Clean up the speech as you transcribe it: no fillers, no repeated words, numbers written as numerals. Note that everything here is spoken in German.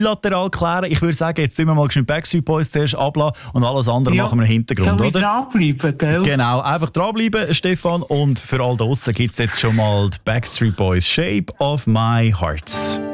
bilateral klären. Ich würde sagen, jetzt sind wir mal schnell Backstreet Boys zuerst ablassen und alles andere machen wir im Hintergrund, soll oder? Dranbleiben, gell? Genau, einfach dranbleiben, Stefan. Und für all draussen gibt es jetzt schon mal die Backstreet Boys Shape of My Heart.